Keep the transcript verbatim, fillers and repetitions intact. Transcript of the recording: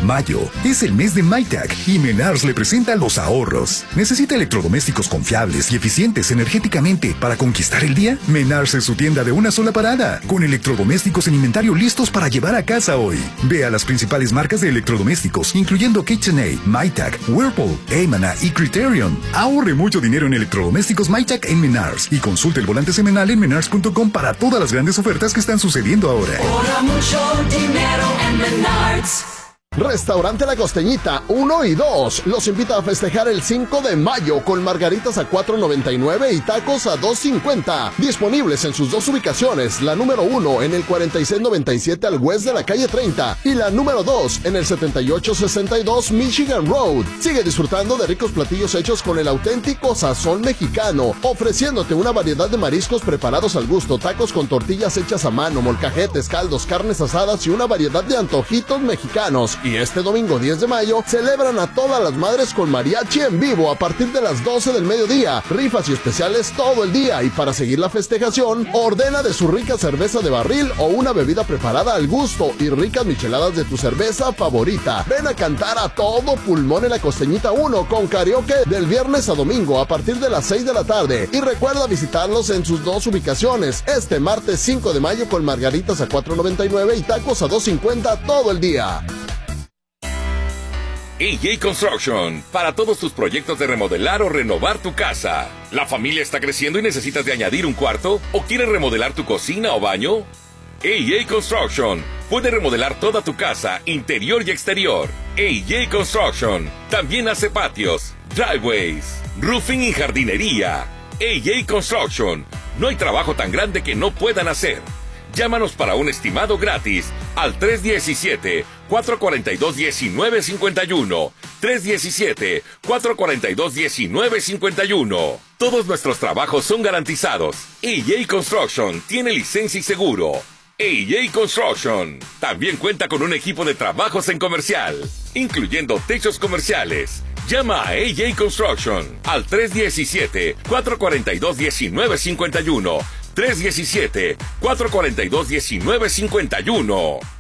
Mayo es el mes de MyTag y Menards le presenta los ahorros. ¿Necesita electrodomésticos confiables y eficientes energéticamente para conquistar el día? Menards es su tienda de una sola parada, con electrodomésticos en inventario listos para llevar a casa hoy. Ve a las principales marcas de electrodomésticos, incluyendo KitchenAid, MyTag, Whirlpool, Eymana y Criterion. Ahorre mucho dinero en electrodomésticos MyTag en Menards y consulte el volante semanal en menards punto com para todas las grandes ofertas que están sucediendo ahora. Ahorra mucho dinero en Menards. Restaurante La Costeñita uno y dos los invita a festejar el cinco de mayo con margaritas a cuatro noventa y nueve y tacos a dos cincuenta. Disponibles en sus dos ubicaciones, la número uno en el cuarenta y seis noventa y siete al west de la calle treinta y la número dos en el setenta y ocho sesenta y dos Michigan Road. Sigue disfrutando de ricos platillos hechos con el auténtico sazón mexicano, ofreciéndote una variedad de mariscos preparados al gusto, tacos con tortillas hechas a mano, molcajetes, caldos, carnes asadas y una variedad de antojitos mexicanos. Y este domingo diez de mayo celebran a todas las madres con mariachi en vivo a partir de las doce del mediodía. Rifas y especiales todo el día, y para seguir la festejación, ordena de su rica cerveza de barril o una bebida preparada al gusto y ricas micheladas de tu cerveza favorita. Ven a cantar a todo pulmón en La Costeñita uno con karaoke del viernes a domingo a partir de las seis de la tarde. Y recuerda visitarlos en sus dos ubicaciones este martes cinco de mayo con margaritas a cuatro noventa y nueve y tacos a dos cincuenta todo el día. A J Construction, para todos tus proyectos de remodelar o renovar tu casa. ¿La familia está creciendo y necesitas de añadir un cuarto? ¿O quieres remodelar tu cocina o baño? A J Construction puede remodelar toda tu casa, interior y exterior. A J Construction también hace patios, driveways, roofing y jardinería. A J Construction, no hay trabajo tan grande que no puedan hacer. Llámanos para un estimado gratis al tres uno siete, cuatro cuatro dos, uno nueve cinco uno. tres uno siete, cuatro cuatro dos, uno nueve cinco uno. Todos nuestros trabajos son garantizados. A J Construction tiene licencia y seguro. A J Construction también cuenta con un equipo de trabajos en comercial, incluyendo techos comerciales. Llama a A J Construction al tres uno siete, cuatro cuatro dos, uno nueve cinco uno. tres uno siete, cuatro cuatro dos, uno nueve cinco uno.